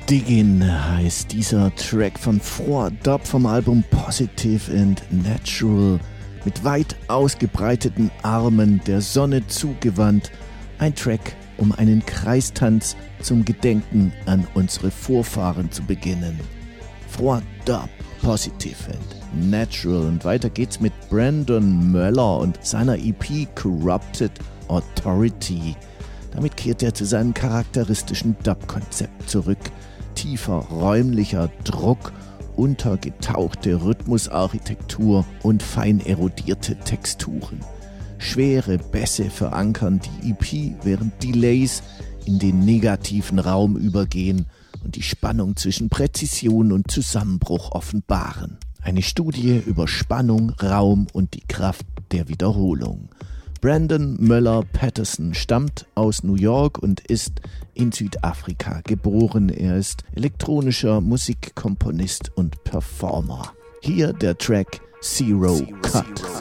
Diggin heißt dieser Track von Froid Dub vom Album Positive and Natural. Mit weit ausgebreiteten Armen der Sonne zugewandt. Ein Track, um einen Kreistanz zum Gedenken an unsere Vorfahren zu beginnen. Froid Dub, Positive and Natural. Und weiter geht's mit Brandon Möller und seiner EP Corrupted Authority. Damit kehrt er zu seinem charakteristischen Dub-Konzept zurück. Tiefer räumlicher Druck, untergetauchte Rhythmusarchitektur und fein erodierte Texturen. Schwere Bässe verankern die EP, während Delays in den negativen Raum übergehen und die Spannung zwischen Präzision und Zusammenbruch offenbaren. Eine Studie über Spannung, Raum und die Kraft der Wiederholung. Brandon Möller Patterson stammt aus New York und ist in Südafrika geboren. Er ist elektronischer Musikkomponist und Performer. Hier der Track Zero Cut.